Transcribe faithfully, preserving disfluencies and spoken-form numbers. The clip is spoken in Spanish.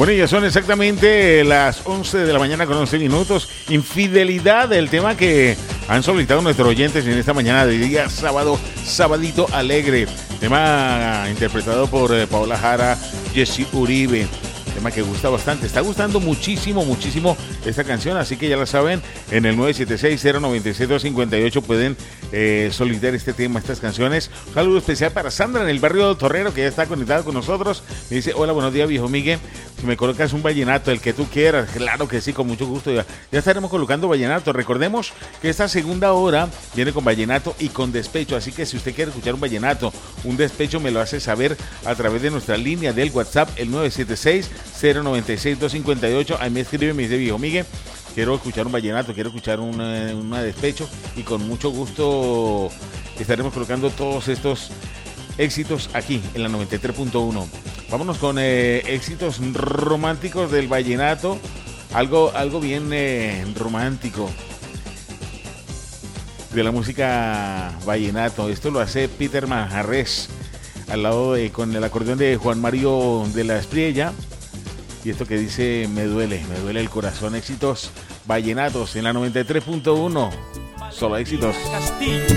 Bueno, ya son exactamente las once de la mañana con once minutos. Infidelidad, el tema que han solicitado nuestros oyentes en esta mañana de día sábado, sabadito alegre. Tema interpretado por eh, Paola Jara, Jessy Uribe. Tema que gusta bastante, está gustando muchísimo, muchísimo esta canción, así que ya la saben, en el nueve siete seis, cero nueve seis, dos cinco ocho pueden eh, solicitar este tema, estas canciones. Un saludo especial para Sandra en el barrio Torrero, que ya está conectada con nosotros. Me dice, hola, buenos días, viejo Miguel, si me colocas un vallenato, el que tú quieras. Claro que sí, con mucho gusto, ya, ya estaremos colocando vallenato. Recordemos que esta segunda hora viene con vallenato y con despecho, así que si usted quiere escuchar un vallenato, un despecho, me lo hace saber a través de nuestra línea del WhatsApp, el nueve siete seis, cero nueve seis, dos cinco ocho. Ahí me escribe, me dice, viejo Miguel, quiero escuchar un vallenato, quiero escuchar una, una despecho, y con mucho gusto estaremos colocando todos estos éxitos aquí en la noventa y tres punto uno. Vámonos con eh, éxitos románticos del vallenato, algo, algo bien eh, romántico de la música vallenato. Esto lo hace Peter Manjarres al lado de, con el acordeón de Juan Mario de la Espriella. Y esto que dice, me duele, me duele el corazón. Éxitos vallenatos en la noventa y tres punto uno. Solo éxitos.